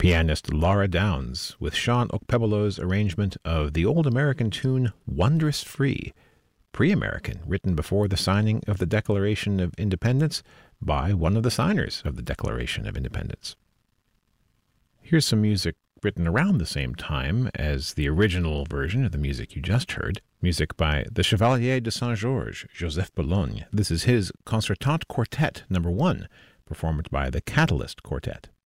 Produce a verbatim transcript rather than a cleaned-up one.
pianist Laura Downs with Sean Okpebolo's arrangement of the old American tune Wondrous Free, pre-American, written before the signing of the Declaration of Independence by one of the signers of the Declaration of Independence. Here's some music written around the same time as the original version of the music you just heard, music by the Chevalier de Saint-Georges, Joseph Bologne. This is his Concertante Quartet number one, performed by the Catalyst Quartet.